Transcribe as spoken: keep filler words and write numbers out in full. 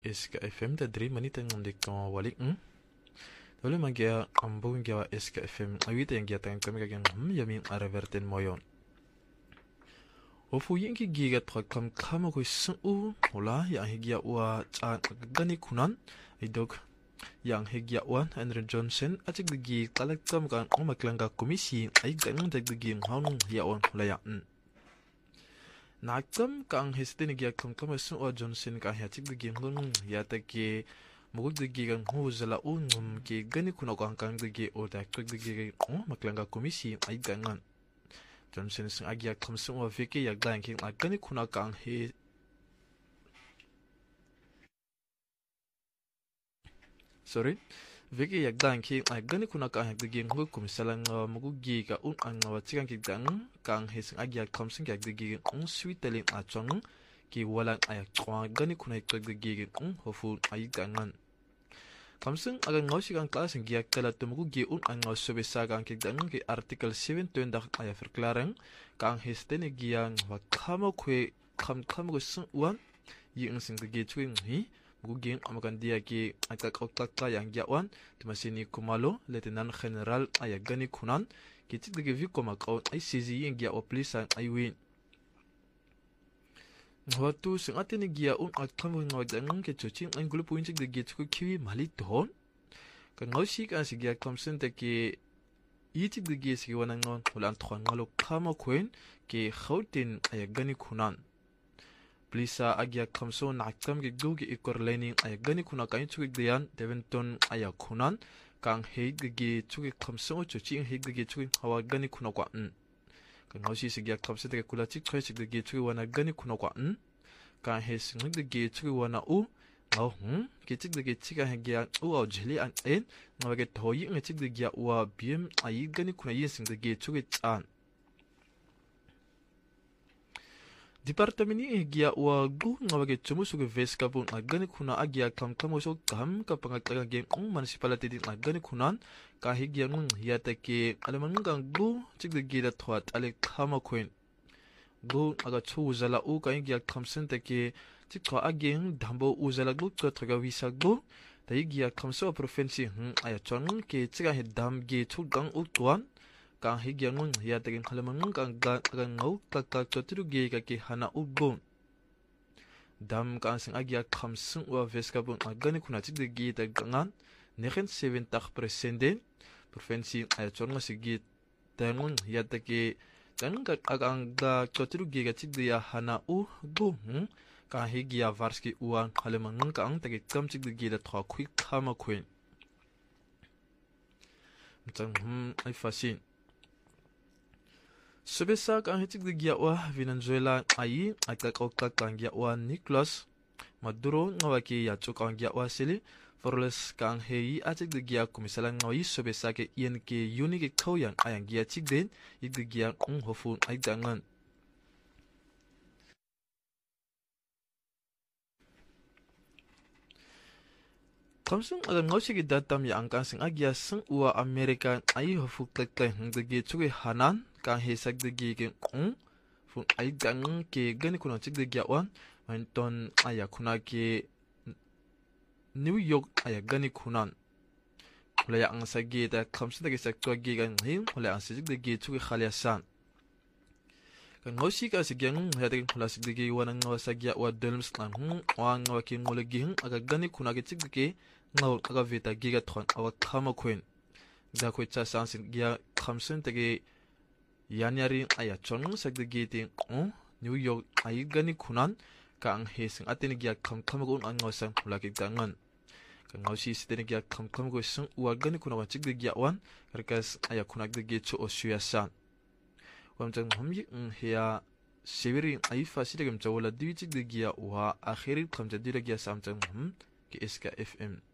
S K F M tadri manita ngamdik kama walik hmm dole magia ambung gawa S K F M awita yang giatan kami kagang hmm yamin araverten moyon ofu yinki giga trakam kama ko su hola yang higia wa cha gani kunan idok yang higia wan Andrew Johnson atik digi kalak kam kan omaklanga komisi ay ganung dagi nghaung ya on hola ya nakam kang hestin giya kam kam su o Johnson ka hatik digi ngun ya take mugud digi gang huzala unum ki gani kuna kang kang digi o da tuk digi o maklanga komisi ay gangan Johnson sing agia kam su o viki ya gang ki gani kuna kang he sorry viki ya gang ki gani kuna kang digi ngu komisalang mugugi ka un ang watikan ki gang kang hesing agia kam sing ya digi un sweetling a chong ki wala ay kwa gani kuna tuk digi un hofu ay gangan kamsing aga ngosi kan kelas yang giak kala tumugu gi un ang sobe sa kan ki gang ki article seven twenty ay verklaring kang hestene giang wa kama kwe kam kam go sun wan yi ang sing gi twing hi mugu amakan dia ki akak okta yang giawan tumasini kumalo lieutenant general ay gani kunan ki tik gi vi koma ka ay sizi yang gia oplisa ay win Watu sing atene gia un akam ngo dang ke chuchin ang gulu puin chik de gi chu kiwi mali ton ka ngosi ka si gia kamsen te ki itik de gi si wana ngon ulan thon ngalo kama kwen ke khautin ay gani kunan plisa agya kamso nakam ge gogi ikor lening ay gani kuna kain chu de yan Deventon ay kunan kang he de gi chu kamso chuchin he de gi chu hawa gani kuna kwa ka ngosi si gia kamsen te kula chik choi chik de gi chu wana gani kuna kwa ka he sing de gi chu wana u ngau hm ki chik de gi chika he gia u au jeli an en ngawa ge thoyi nge chik de gia wa bim ai gani kuna yin sing de gi chu ge chan Departamenti gia wa gu ngawa ge chumu su ge veska bun agani kuna agia kam kam so kam ka pangatlaga ge ong municipality din agani kunan ka he gia ngung ya ta ke alaman ngang gu chik de gi da thwat ale khama kwen gu aga chu zala u ka gia kamsen ta ke chik thwa ageng dambo u zala gu ka thga visa gu ta gia kamso province hm aya chong ke chiga he dam ge chu gang u twan ka he gia ngung ya ta ke alaman ngang ga ga ngau ka ka chotru ge ka ke hana u gu dam ka sing agia kamsen wa veska bun agani kuna chik de gi ta gangan negen seventy percent den province aya chong si gi ta ngung ya ta ke dan ka agang ga chotru ge ga chik de ya hana u gu hm ka he gia varski uan alaman ka ang ta ke kam chik de gi da thwa khui khama khwen mchang hm ai fasin Subesa kang hitik de gia wa Venezuela ai akak okak kang gia wa Nicolas Maduro ngawaki ya chuk kang gia wa sili forles kang hei atik de gia komisalang ngawi subesa ke yen ke unique khoyang ayang gia chik den ik de gia ong hofun ai dangan Kamsung aga ngosi ki datam ya angkan sing agia sing uwa Amerika ai hofu klek hang de gi chuge hanan ka he sak de gi ke ong fun ai gang ke gani kuna chik de gi wan anton aya kuna ke New York aya gani kunan hola ya ang sagi da kamsung de sak to gi gan hin hola ang sik de gi chuge khaliasan kan ngosi ka sigyang hade hola sik de gi wan ang sagi wa delms kan hm wang wa ki ngole gi hin aga gani kuna ke chik de ke ngaw aga vita giga thon awa khama kwen da ko cha sansin gia khamsen tege yanyari aya chong sak de gate o New York ai gani kunan ka ang hesing atene gia kham kham go ang ngosang phula ki dangan ka ngausi sitene gia kham kham go sung uwa gani kuna wa chik de gia wan karkas aya kunak de ge chu osuya san wamjang homyi ng hea severi ai fasile gam chawla diwi chik de gia wa akhiri khamja dira gia samjang hum ki S K F M